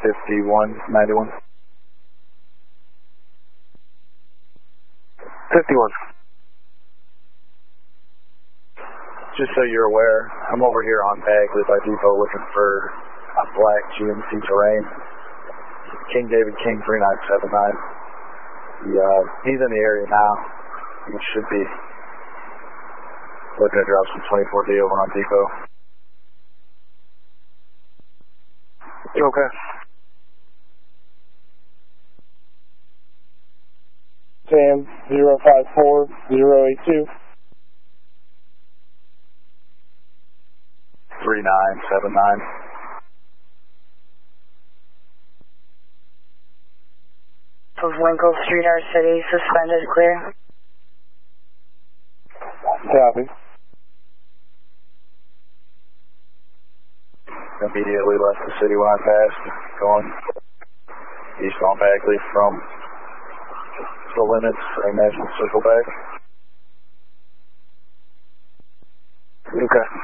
5191. 51. Just so you're aware, I'm over here on Bagley by Depot looking for a black GMC Terrain. King David King 3979. He's in the area now. He should be looking to drop some 24D over on Depot. Okay. Sam 054082. 3979. Winkle Street, our city, suspended, clear. Copy. Immediately left the city when I passed, going east on Bagley from the limits. I imagine circle back. Okay.